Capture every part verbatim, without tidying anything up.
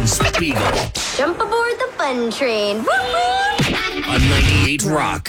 Spiegel. Jump aboard the fun train. Woo-hoo! On ninety-eight Rock.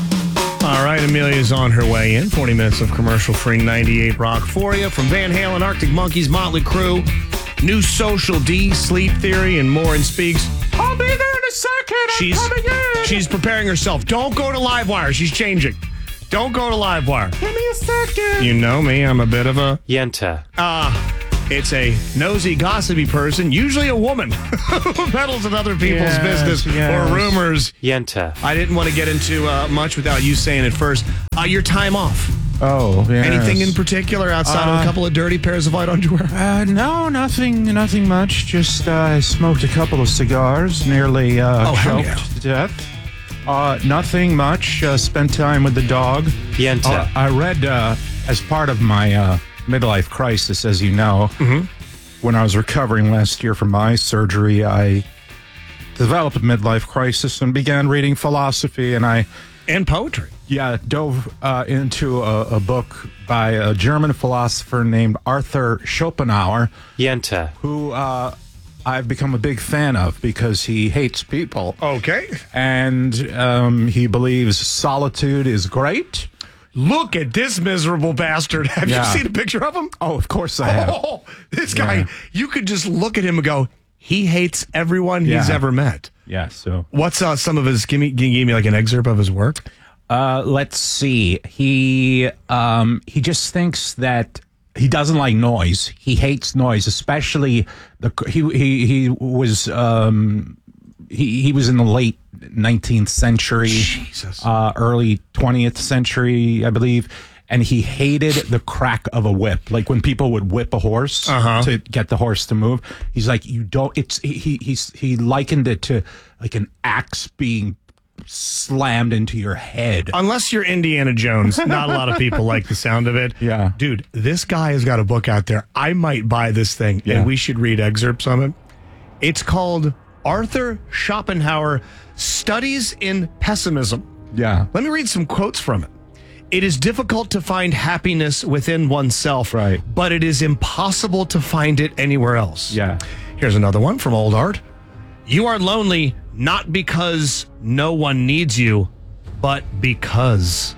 All right, Amelia's on her way in. forty minutes of commercial-free ninety-eight Rock for you. From Van Halen, Arctic Monkeys, Motley Crue, New Social D, Sleep Theory, and more in Speaks. I'll be there in a second. I'm She's, coming in. she's preparing herself. Don't go to Livewire. She's changing. Don't go to Livewire. Give me a second. You know me. I'm a bit of a... Yenta. Uh, it's a nosy, gossipy person, usually a woman, who meddles in other people's Yes, business yes. or rumors. Yenta. I didn't want to get into uh, much without you saying it first. Uh, your time off. Oh, yes. Anything in particular outside of a Uh, couple of dirty pairs of white underwear? Uh, no, nothing, nothing much. Just uh, I smoked a couple of cigars, nearly uh, Oh, hell choked yeah. to death. Uh, nothing much. Uh, spent time with the dog. Yenta. Uh, I read uh, as part of my uh, midlife crisis, as you know, Mm-hmm. when I was recovering last year from my surgery, I developed a midlife crisis and began reading philosophy, and I. And poetry. Yeah, dove uh, into a, a book by a German philosopher named Arthur Schopenhauer, Yenta. who uh, I've become a big fan of because he hates people. Okay. And um, he believes solitude is great. Look at this miserable bastard. Have Yeah. you seen a picture of him? Oh, of course I have. Oh, this guy, Yeah. you could just look at him and go, he hates everyone he's Yeah. ever met. Yeah, so. What's uh, some of his, give me, can you give me like an excerpt of his work? Uh, let's see. He um, he just thinks that he doesn't like noise. He hates noise, especially the he he he was um, he he was in the late nineteenth century, Jesus. uh, early twentieth century, I believe. And he hated the crack of a whip, like when people would whip a horse Uh-huh. to get the horse to move. He's like, you don't. It's he he he's, he likened it to like an axe being slammed into your head. Unless you're Indiana Jones, not a lot of people like the sound of it. Yeah. Dude, this guy has got a book out there. I might buy this thing, Yeah. and we should read excerpts of it. It's called Arthur Schopenhauer Studies in Pessimism. Yeah. Let me read some quotes from it. It is difficult to find happiness within oneself, Right. but it is impossible to find it anywhere else. Yeah. Here's another one from Old Art. You are lonely not because no one needs you, but because.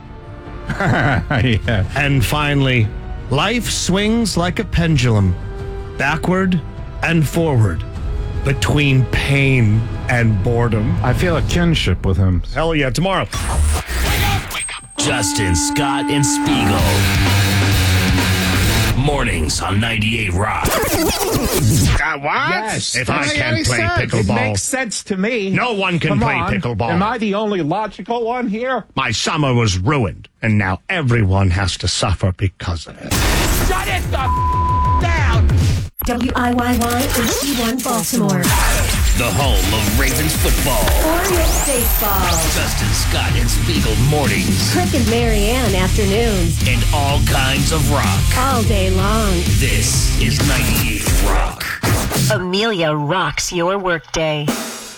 Yeah. And finally, life swings like a pendulum, backward and forward, between pain and boredom. I feel a kinship with him. Hell yeah, tomorrow. Justin, Scott, and Spiegel. Mornings on ninety-eight Rock. Uh, what? Yes. If I That's can't what play said. It pickleball, makes sense to me. no one can Come play on. pickleball. Am I the only logical one here? My summer was ruined, and now everyone has to suffer because of it. Shut it the f- down. W I Y Y H D one Baltimore. The home of Ravens football. Orioles baseball. Justin, Scott, and Spiegel mornings. Crick and Marianne afternoons. And all kinds of rock. All day long. This is ninety-eight Rock. Amelia rocks your workday.